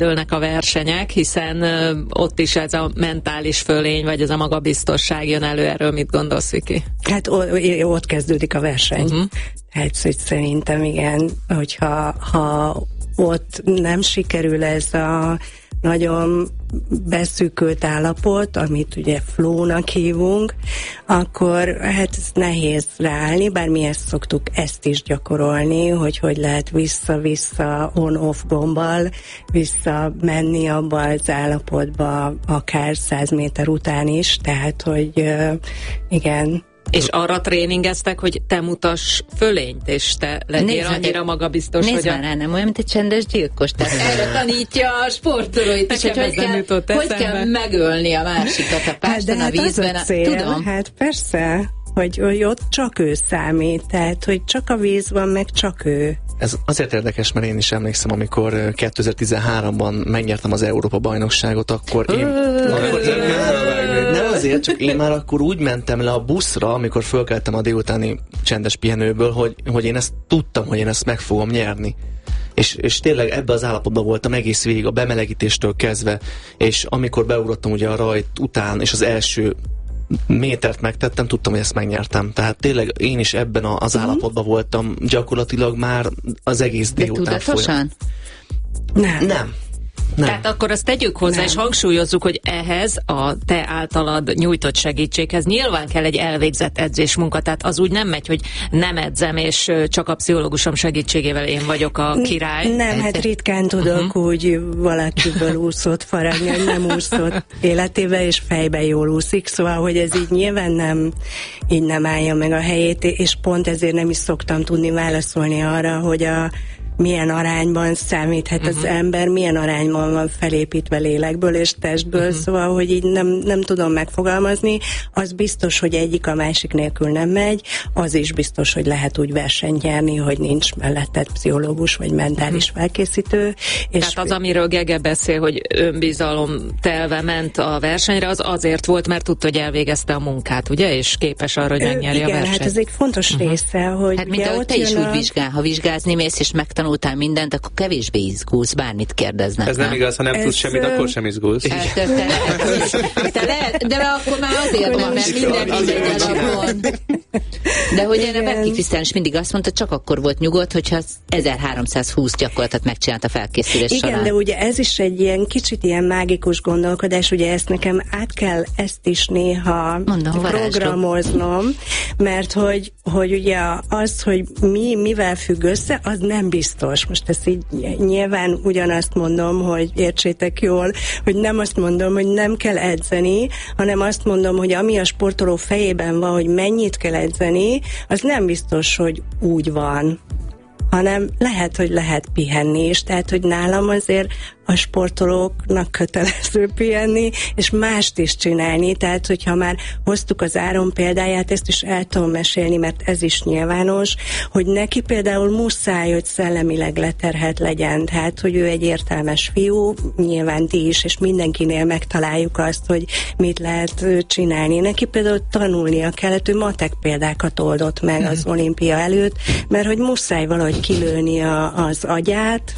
dőlnek a versenyek, hiszen ott is ez a mentális fölény, vagy ez a magabiztosság jön elő. Erről mit gondolsz, Viki? Hát ott kezdődik a verseny. Hát szerintem igen, hogyha ott nem sikerül ez a nagyon beszűkült állapot, amit ugye flow-nak hívunk, akkor hát ez nehéz ráállni, bár mi ezt is gyakorolni, hogy lehet vissza-vissza on-off gombbal visszamenni abba az állapotba akár 100 méter után is, tehát hogy igen. És arra tréningeztek, hogy te mutass fölényt, és te legyél annyira magabiztos, hogy rá, nem olyan, mint egy csendes gyilkos. Erre tanítja a sportolóit, és hogy kell megölni a másikat a páston, a vízben. Tudom. Hát persze, hogy ott csak ő számít, tehát hogy csak a víz van, meg csak ő. Ez azért érdekes, mert én is emlékszem, amikor 2013-ban megnyertem az Európa-bajnokságot, akkor én... Nem azért, csak én már akkor úgy mentem le a buszra, amikor fölkeltem a délutáni csendes pihenőből, hogy én ezt tudtam, hogy én ezt meg fogom nyerni. És tényleg ebbe az állapotban voltam egész végig, a bemelegítéstől kezdve, és amikor beugrottam ugye a rajt után, és az első métert megtettem, tudtam, hogy ezt megnyertem. Tehát tényleg én is ebben az állapotban voltam gyakorlatilag már az egész délután. De tudatosan? Nem. Tehát akkor azt tegyük hozzá, és hangsúlyozzuk, hogy ehhez a te általad nyújtott segítséghez nyilván kell egy elvégzett edzésmunka, tehát az úgy nem megy, hogy nem edzem, és csak a pszichológusom segítségével én vagyok a király. Nem, hát ritkán tudok úgy valakiből úszót faragni, hogy nem úszott életébe, és fejben jól úszik, szóval, hogy ez így nyilván nem állja meg a helyét, és pont ezért nem is szoktam tudni válaszolni arra, hogy milyen arányban számíthat az ember, milyen arányban van felépítve lélekből és testből, szóval, hogy így nem tudom megfogalmazni. Az biztos, hogy egyik a másik nélkül nem megy, az is biztos, hogy lehet úgy versenyt nyerni, hogy nincs melletted pszichológus vagy mentális felkészítő. Tehát az, amiről Gege beszél, hogy önbizalom telve ment a versenyre, az azért volt, mert tudta, hogy elvégezte a munkát, ugye? És képes arra, hogy megnyerje a versenyt. Igen, hát ez egy fontos része, hogy... Hát mint ahogy te is úgy ha vizsgázni mész, és megtanultál mindent, akkor kevésbé izgulsz, bármit kérdeznek. Ez nem igaz, ha nem tudsz semmit, akkor sem izgulsz. De akkor már azért van, mert minden egy alapon. De hogy erre Becky Fischer is mindig azt mondta, csak akkor volt nyugodt, hogyha 1320 gyakorlatot megcsinált a felkészülés során. Igen, de ugye ez is egy ilyen kicsit ilyen mágikus gondolkodás, ugye ezt nekem át kell ezt is néha programoznom, mert hogy ugye az, hogy mivel függ össze, az nem biztos. Most ezt így nyilván ugyanazt mondom, hogy értsétek jól, hogy nem azt mondom, hogy nem kell edzeni, hanem azt mondom, hogy ami a sportoló fejében van, hogy mennyit kell edzeni, az nem biztos, hogy úgy van, hanem lehet, hogy lehet pihenni is. Tehát, hogy nálam azért a sportolóknak kötelező pihenni, és mást is csinálni. Tehát, hogyha már hoztuk az Áron példáját, ezt is el tudom mesélni, mert ez is nyilvános, hogy neki például muszáj, hogy szellemileg leterhelt legyen. Tehát, hogy ő egy értelmes fiú, nyilván ti is, és mindenkinél megtaláljuk azt, hogy mit lehet csinálni. Neki például tanulnia kellett, ő matek példákat oldott meg az olimpia előtt, mert hogy muszáj valahogy kilőni az agyát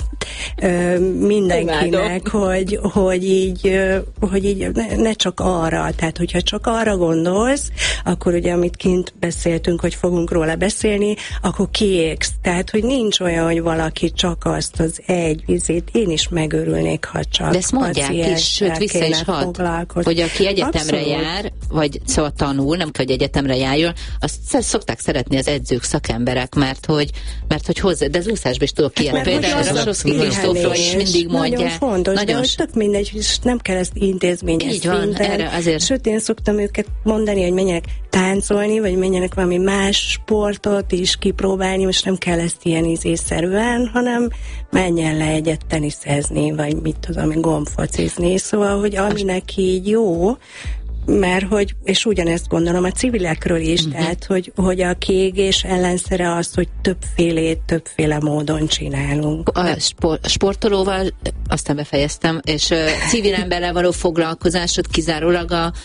mindenkinek, hogy így ne csak arra, tehát hogyha csak arra gondolsz, akkor ugye amit kint beszéltünk, hogy fogunk róla beszélni, akkor kiégsz. Tehát, hogy nincs olyan, hogy valaki csak azt az egy vizét, én is megörülnék, ha csak. De ezt mondják is, sőt vissza is hat, hogy aki egyetemre jár, vagy szóval tanul, nem kell, hogy egyetemre járjon, azt szokták szeretni az edzők, szakemberek, mert hogy hozzá, de az úszásban is tudok ilyet. Például Rosovszky Kristófról is mindig mondja. Nagyon fontos, de hogy tök mindegy, hogy nem kell ezt intézményes szinten. Sőt, én szoktam őket mondani, hogy menjenek táncolni, vagy menjenek valami más sportot is kipróbálni, most nem kell ezt ilyen ízészerűen, hanem menjen le egyet teniszezni, vagy mit tudom, gombfocizni. Szóval, hogy aminek így jó, mert hogy, és ugyanezt gondolom a civilekről is, tehát, hogy a kiégés ellenszere az, hogy többféle módon csinálunk. A sportolóval, aztán befejeztem, és civil emberrel való foglalkozásod kizárólag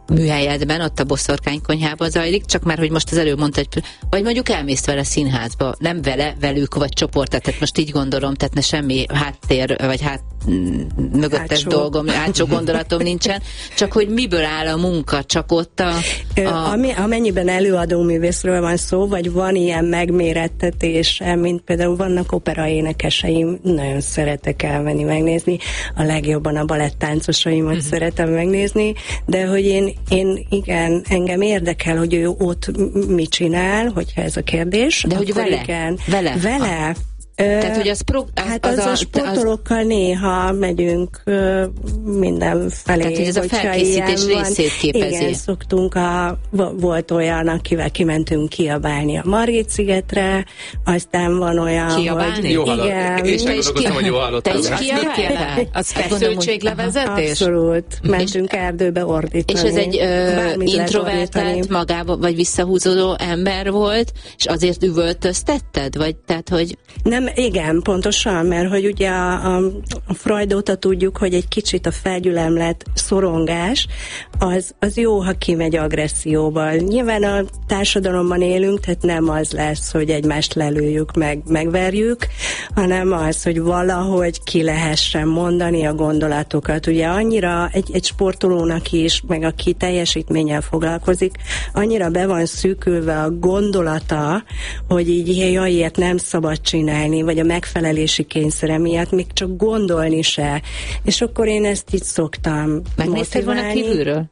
műhelyedben, ott a boszorkánykonyhában zajlik, csak már, hogy most az előbb mondta, hogy vagy mondjuk elmész vele színházba, nem vele, velük, vagy csoportot, tehát most így gondolom, tehát ne semmi háttér, vagy mögöttes dolgom, hátsó gondolatom nincsen, csak hogy miből áll a munka, csak ott amennyiben előadóművészről van szó, vagy van ilyen megmérettetése, mint például vannak operaénekeseim, nagyon szeretek elmenni megnézni, a legjobban a balettáncosaimat szeretem megnézni, de hogy én igen, engem érdekel, hogy ő ott mit csinál, hogyha ez a kérdés. De hogy vele? Igen, vele. Tehát, hogy az a sportolókkal néha megyünk mindenfelé. Tehát, hogy ez a felkészítés részét képezi. Igen, szoktunk, volt olyan, akivel kimentünk kiabálni a Margit-szigetre, aztán van olyan, kiabálni? Jó hallott. Igen. És megmondottam, hogy jó hallottál. Te is kiabáltál? Az feszültséglevezetés? Abszolút. Mentünk erdőbe ordítani. És ez egy introvertált magába, vagy visszahúzódó ember volt, és azért üvöltöztetted? Vagy tehát, hogy... Nem, igen, pontosan, mert hogy ugye a Freud óta tudjuk, hogy egy kicsit a felgyülemlet, szorongás, az jó, ha kimegy agresszióval. Nyilván a társadalomban élünk, tehát nem az lesz, hogy egymást lelőjük, megverjük, hanem az, hogy valahogy ki lehessen mondani a gondolatokat. Ugye annyira egy sportolónak is, meg aki teljesítménnyel foglalkozik, annyira be van szűkülve a gondolata, hogy így jaj, ilyet nem szabad csinálni, vagy a megfelelési kényszere miatt még csak gondolni se. És akkor én ezt így szoktam megnézted volna kívülről?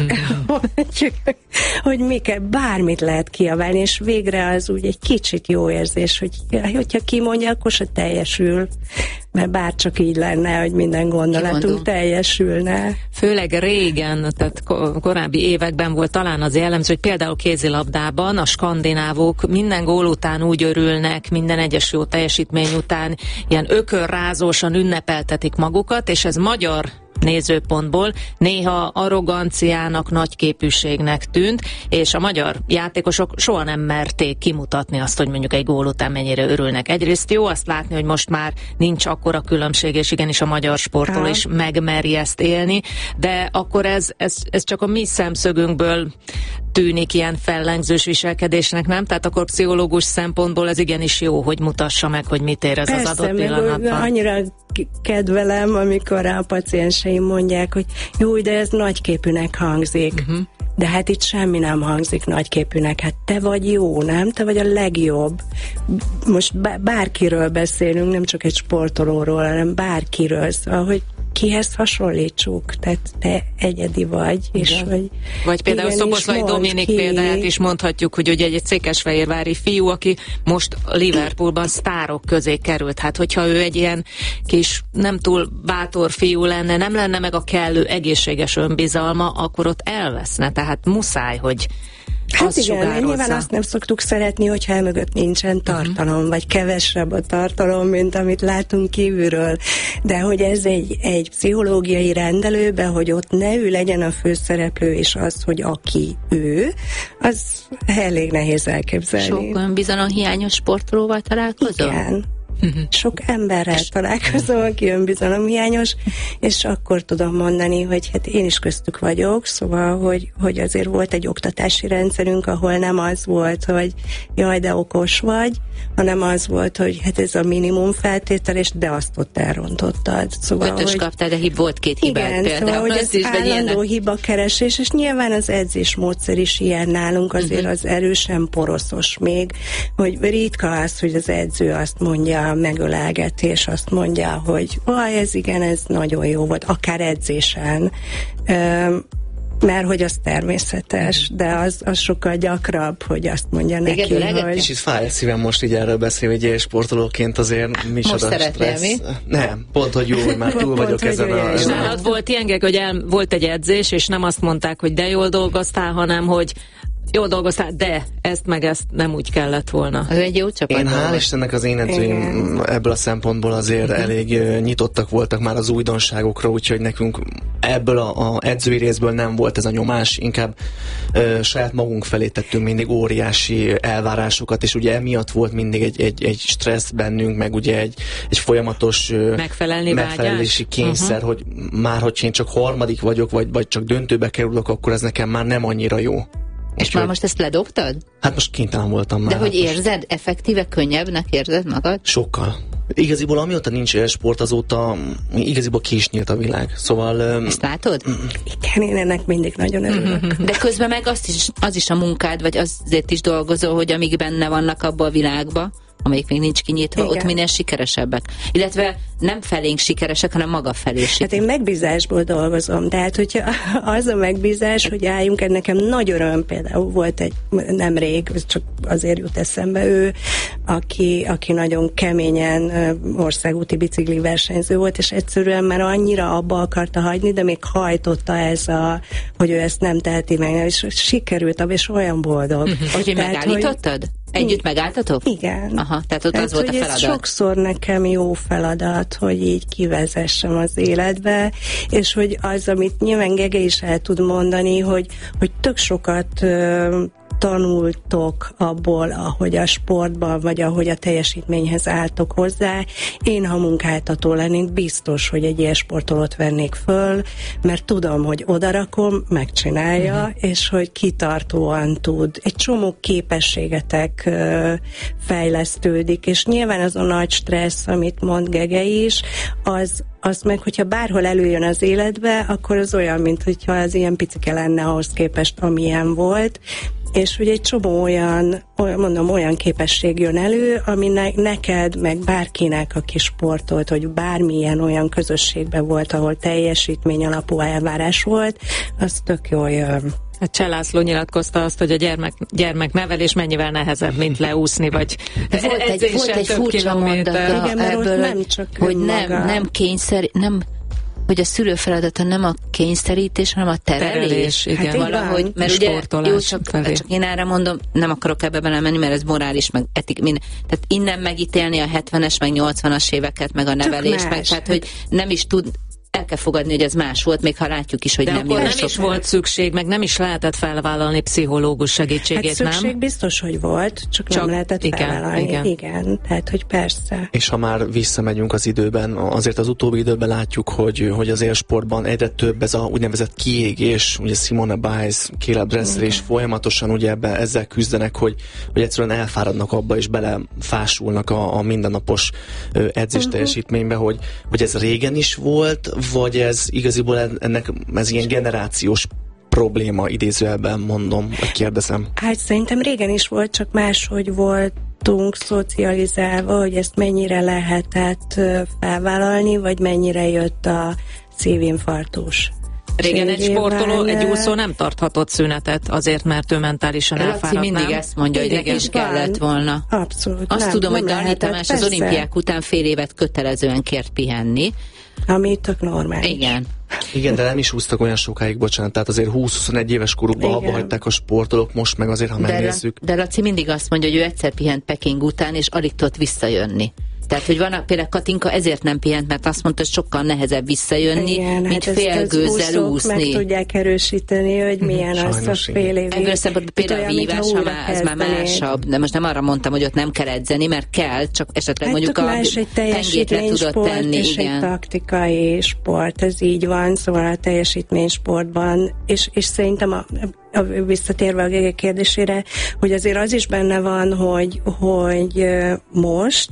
hogy bármit lehet kiabálni, és végre az úgy egy kicsit jó érzés, hogyha kimondja, akkor se teljesül. Mert bárcsak így lenne, hogy minden gondolatunk teljesülne. Főleg régen, tehát korábbi években volt talán az jellemző, hogy például kézilabdában a skandinávok minden gól után úgy örülnek, minden egyes jó teljesítmény után ilyen ökörrázósan ünnepeltetik magukat, és ez magyar nézőpontból néha arroganciának, nagyképűségnek tűnt, és a magyar játékosok soha nem merték kimutatni azt, hogy mondjuk egy gól után mennyire örülnek. Egyrészt jó azt látni, hogy most már nincs akkora különbség, és igenis a magyar sportoló is megmeri ezt élni, de akkor ez csak a mi szemszögünkből tűnik ilyen fellengzős viselkedésnek, nem? Tehát akkor pszichológus szempontból ez igenis jó, hogy mutassa meg, hogy mit érez az adott pillanatban. Annyira kedvelem, amikor a pacienseim mondják, hogy jó, de ez nagyképűnek hangzik. De hát itt semmi nem hangzik nagyképűnek. Hát te vagy jó, nem? Te vagy a legjobb. Most bárkiről beszélünk, nem csak egy sportolóról, hanem bárkiről. Szóval, hogy kihez hasonlítsuk, tehát te egyedi vagy. És vagy például Szoboszlai Dominik példáját is mondhatjuk, hogy ugye egy székesfehérvári fiú, aki most Liverpoolban sztárok közé került. Hát hogyha ő egy ilyen kis nem túl bátor fiú lenne, nem lenne meg a kellő egészséges önbizalma, akkor ott elveszne. Tehát muszáj, hogy hát igen, nyilván azt nem szoktuk szeretni, hogyha elmögött nincsen tartalom, vagy kevesebb a tartalom, mint amit látunk kívülről. De hogy ez egy pszichológiai rendelőbe, hogy ott ne ő legyen a főszereplő, és az, hogy aki ő, az elég nehéz elképzelni. Sok önbizalomhiányos sportolóval találkozol? Igen. Sok emberrel találkozom, aki önbizalomhiányos, és akkor tudom mondani, hogy hát én is köztük vagyok, szóval, hogy azért volt egy oktatási rendszerünk, ahol nem az volt, hogy jaj, de okos vagy, hanem az volt, hogy hát ez a minimum feltétel, és de azt ott elrontottad. Szóval, 5-ös kaptál, de volt 2 hibát például. Szóval, hogy ez állandó hibakeresés, és nyilván az edzésmódszer is ilyen nálunk, azért az erősen poroszos még, hogy ritka az, hogy az edző azt mondja, megölelgeti, és azt mondja, hogy ez igen, ez nagyon jó volt, akár edzésen, mert hogy az természetes, de az sokkal gyakrabb, hogy azt mondja neki, hogy... Kicsit fáj a szívem most így erről beszélni, hogy sportolóként azért mi is ad a stressz. Nem, pont, hogy jó, hogy már túl vagyok ezen a... És nálad volt ilyen, hogy volt egy edzés, és nem azt mondták, hogy de jól dolgoztál, hanem hogy jól dolgoztál, de ezt meg ezt nem úgy kellett volna. Az egy jó csapat. Én hál' Istennek az én edzőim ebből a szempontból azért elég nyitottak voltak már az újdonságokra, úgyhogy nekünk ebből a edzői részből nem volt ez a nyomás, inkább saját magunk felé tettünk mindig óriási elvárásokat, és ugye emiatt volt mindig egy stressz bennünk, meg ugye egy folyamatos megfelelési kényszer, hogy már hogy én csak harmadik vagyok, vagy csak döntőbe kerülök, akkor ez nekem már nem annyira jó. És már most ezt ledobtad? Hát most kénytelen voltam már. De hogy érzed, effektíve könnyebbnek érzed magad? Sokkal. Igaziból amióta nincs élsport, azóta igaziból ki is nyílt a világ. Szóval... Ezt látod? Igen, én ennek mindig nagyon örülök. De közben meg az is a munkád, vagy azért is dolgozol, hogy amíg benne vannak abba a világba, amelyik még nincs kinyitva, igen, ott minél sikeresebbek. Illetve nem felénk sikeresek, hanem maga felé sikeresek. Hát én megbízásból dolgozom, tehát hogyha az a megbízás, hogy álljunk, nekem nagy öröm, például volt egy nemrég, csak azért jut eszembe, ő, aki nagyon keményen országúti bicikli versenyző volt, és egyszerűen már annyira abba akarta hagyni, de még hajtotta hogy ő ezt nem teheti meg, és sikerült, és olyan boldog. Hogy megállítottad? Együtt megálltatok? Igen. Aha, tehát ott az volt a feladat. Sokszor nekem jó feladat, hogy így kivezessem az életbe, és hogy az, amit nyilván Gege is el tud mondani, hogy tök sokat tanultok abból, ahogy a sportban, vagy ahogy a teljesítményhez álltok hozzá. Én, ha munkáltató lennék, biztos, hogy egy ilyen sportolót vennék föl, mert tudom, hogy odarakom, megcsinálja, és hogy kitartóan tud. Egy csomó képességetek fejlesztődik, és nyilván az a nagy stressz, amit mond Gege is, az meg, hogyha bárhol előjön az életbe, akkor az olyan, mint hogyha az ilyen picike lenne ahhoz képest, amilyen volt, és hogy egy csomó olyan képesség jön elő, ami neked, meg bárkinek, aki sportolt, hogy bármilyen olyan közösségben volt, ahol teljesítmény alapú elvárás volt, az tök jól jön. Cseh László nyilatkozta azt, hogy a gyermeknevelés mennyivel nehezebb, mint leúszni, vagy volt egy furcsa mondata ebből, hogy nem kényszer, hogy a szülő feladata nem a kényszerítés, hanem a terelés. Igen. Hát valahogy, mert ugye, jó, csak én erre mondom, nem akarok ebbe belemenni, mert ez morális, meg etik, tehát innen megítélni a 70-es, meg 80-as éveket, meg a nevelést, meg tehát, hogy nem is tud, el kell fogadni, hogy ez más volt, még ha látjuk is, hogy de nem akkor nem is volt szükség, meg nem is lehetett felvállalni pszichológus segítségét, hát szükség nem? biztos, hogy volt, csak nem lehetett felvállalni. Igen, tehát, hogy persze. És ha már visszamegyünk az időben, azért az utóbbi időben látjuk, hogy az élsportban egyre több ez a úgynevezett kiégés, ugye Simone Biles, Caleb Dressler is folyamatosan ugye ezzel küzdenek, hogy egyszerűen elfáradnak abba, és belefásulnak a mindennapos edzés teljesítménybe, hogy ez régen is volt, vagy ez igaziból ez ilyen generációs probléma, idézőjelben mondom, vagy kérdezem? Hát szerintem régen is volt, csak máshogy voltunk szocializálva, hogy ezt mennyire lehetett felvállalni, vagy mennyire jött a szívinfarktus. Régen egy sportoló, egy úszó nem tarthatott szünetet azért, mert ő mentálisan elfáradt, Laci mindig ezt mondja, hogy nekem is kellett volna. Abszolút. Azt tudom, hogy Darni Tamás az olimpiák után fél évet kötelezően kért pihenni. Ami tök normális. Igen, de nem is húztak olyan sokáig, bocsánat, tehát azért 20-21 éves korukban abba hagyták a sportolók, most meg azért, ha megnézzük. De Laci mindig azt mondja, hogy ő egyszer pihent Peking után, és alig tudott visszajönni. Tehát, hogy van például Katinka ezért nem pihent, mert azt mondta, hogy sokkal nehezebb visszajönni, igen, mint félgőzzel úszni. Meg tudják erősíteni, hogy milyen az a fél év. Ebből szempontból például a vívás, ez már másabb. De most nem arra mondtam, hogy ott nem kell edzeni, mert kell, csak esetleg mondjuk a pengét le tudod tenni. És egy taktikai sport, ez így van, szóval a teljesítménysportban, és szerintem visszatérve a Gege kérdésére, hogy azért az is benne van, hogy most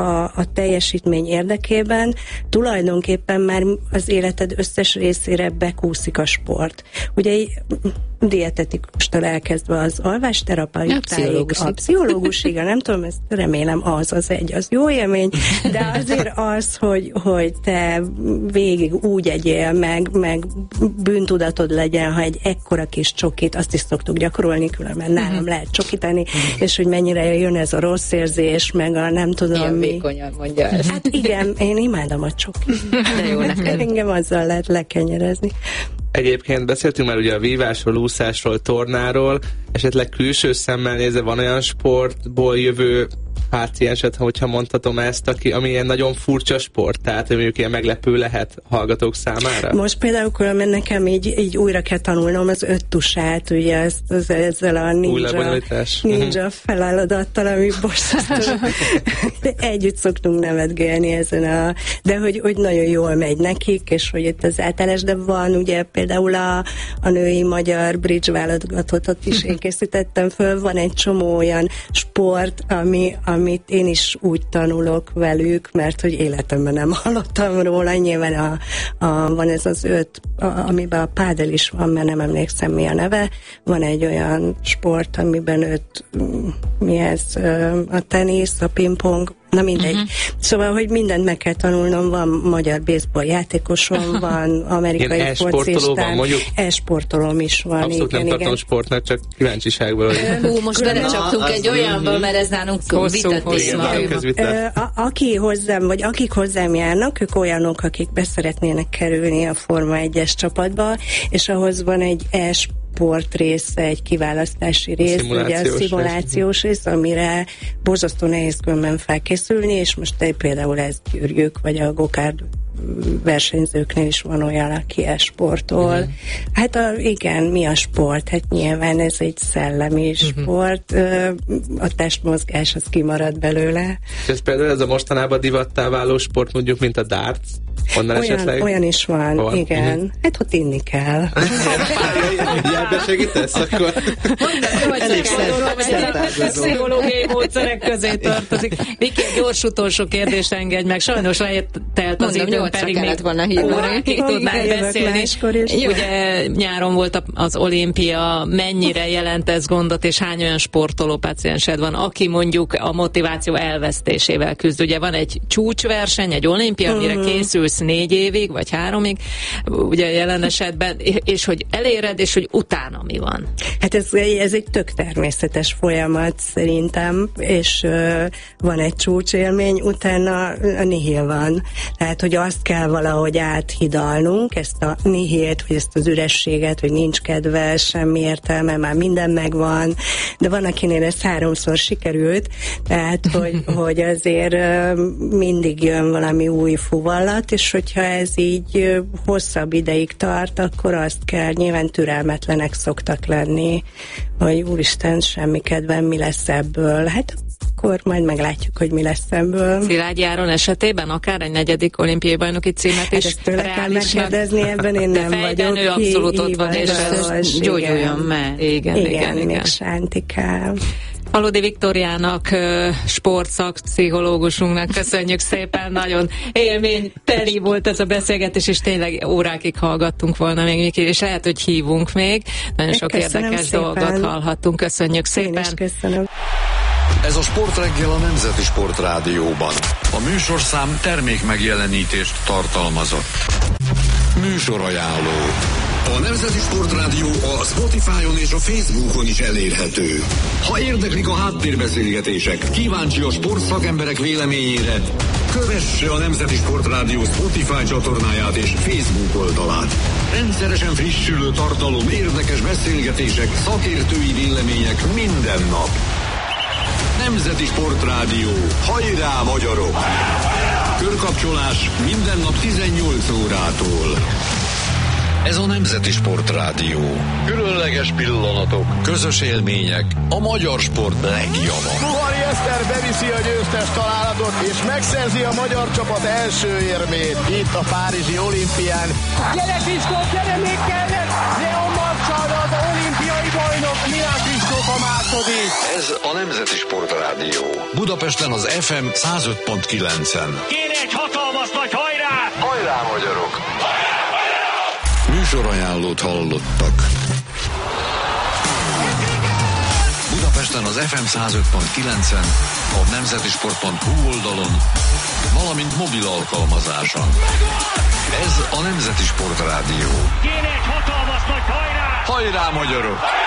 a teljesítmény érdekében tulajdonképpen már az életed összes részére bekúszik a sport. Ugye dietetikustól elkezdve az alvásterapeutáig, a pszichológusig, nem tudom, ezt remélem az jó élmény, de azért az, hogy te végig úgy egyél, meg bűntudatod legyen, ha egy ekkora kis csokit, azt is szoktuk gyakorolni, különben nálam lehet csokítani, és hogy mennyire jön ez a rossz érzés, meg a nem tudom ilyen mi. Vékonyan mondja ezt. Hát igen, én imádom a csokit. De jó neked. Engem azzal lehet lekenyerezni. Egyébként beszéltünk már ugye a vívásról, úszásról, tornáról, esetleg külső szemmel nézve van olyan sportból jövő pácienset, hogyha mondhatom ezt, ami ilyen nagyon furcsa sport, tehát mondjuk ilyen meglepő lehet hallgatók számára? Most például nekem így újra kell tanulnom az 5 tusát, ugye ezzel a ninja feladattal, ami borzasztó. Együtt szoktunk nevetgélni ezen de hogy nagyon jól megy nekik, és hogy itt az átállás, de van ugye például a női magyar bridge válogatottat is én készítettem föl, van egy csomó olyan sport, amit én is úgy tanulok velük, mert hogy életemben nem hallottam róla. Nyilván van ez az 5, amiben a pádel is van, mert nem emlékszem mi a neve. Van egy olyan sport, amiben 5, a tenisz, a pingpong, na mindegy. Szóval, hogy mindent meg kell tanulnom, van magyar baseball játékosom, van amerikai focistán, e-sportolóm is van. Abszolút nem tartom sportnak, csak kíváncsiságból. Most belecsaptunk egy olyanba, mert ez nálunk vitatéma. Aki hozzám, vagy akik hozzám járnak, ők olyanok, akik be szeretnének kerülni a Forma 1-es csapatba, és ahhoz van egy sport része, egy kiválasztási rész, ugye a szimulációs rész, amire borzasztó nehéz különben felkészülni, és most például ezt gyűrjük, vagy a gokárd versenyzőknél is van olyan, aki sportol. Hát igen, mi a sport? Hát nyilván ez egy szellemi sport, a testmozgás az kimarad belőle. És ez például ez a mostanában divattá váló sport, mondjuk, mint a darts? Olyan is van, igen. Hát ott inni kell. Ebben segítesz, akkor? Elég pszichológiai módszerek közé tartozik. Viki, gyors utolsó kérdést engedj meg. Sajnos letelt az időm, pedig még órákig tudnánk beszélni. Ugye nyáron volt az olimpia, mennyire jelent ez gondot, és hány olyan sportoló páciensed van, aki mondjuk a motiváció elvesztésével küzd. Ugye van egy csúcsverseny, egy olimpia, amire készülsz 4 évig, vagy 3 ugye jelen esetben, és hogy eléred, és hogy utána mi van? Hát ez egy tök természetes folyamat szerintem, és van egy csúcsélmény, utána a nihil van. Tehát, hogy azt kell valahogy áthidalnunk, ezt a nihilt, vagy ezt az ürességet, hogy nincs kedve, semmi értelme, már minden megvan, de van, akinél ez 3-szor sikerült, tehát, hogy azért mindig jön valami új fuvallat, és hogyha ez így hosszabb ideig tart, akkor azt kell, nyilván türelmetlenek szoktak lenni, hogy úristen, semmi kedvem, mi lesz ebből. Hát akkor majd meglátjuk, hogy mi lesz ebből. Szilágyi Áron esetében akár egy 4. olimpiai bajnoki címet is ezt tőle kell megkérdezni, ebben én nem vagyok. Ő abszolút ott van, és gyógyuljon meg. Igen, még Sántikám. Faludi Viktóriának, sportszakpszichológusunknak köszönjük szépen, nagyon élményteli volt ez a beszélgetés, és tényleg órákig hallgattunk volna még, és lehet, hogy hívunk még. Nagyon sok érdekes dolgot hallhattunk. Köszönjük szépen. Én is köszönöm. Ez a Sportreggel a Nemzeti Sportrádióban. A műsorszám termékmegjelenítést tartalmazott. Műsorajánló. A Nemzeti Sportrádió a Spotify-on és a Facebookon is elérhető. Ha érdeklik a háttérbeszélgetések, kíváncsi a sportszakemberek véleményére, kövesse a Nemzeti Sportrádió Spotify csatornáját és Facebook oldalát. Rendszeresen frissülő tartalom, érdekes beszélgetések, szakértői vélemények minden nap. Nemzeti Sportrádió. Hajrá, magyarok! Körkapcsolás minden nap 18 órától. Ez a Nemzeti Sportrádió. Különleges pillanatok, közös élmények, a magyar sport legjava. Puhari Eszter beviszi a győztes találatot, és megszerzi a magyar csapat első érmét itt a párizsi olimpián. Gyere Kristóf, gyere még kellett! Leon Marcsal, az olimpiai bajnok, Milán Kristóf a második. Ez a Nemzeti Sportrádió. Budapesten az FM 105.9-en. Kéne egy hatalmas nagy hajrá! Hajrá, magyarok! Műsorajánlót hallottak. Budapesten az FM 105.9-en, a nemzetisport.hu oldalon, valamint mobil alkalmazáson. Ez a Nemzeti Sportrádió. Kéne egy hatalmas nagy hajrá! Hajrá, magyarok!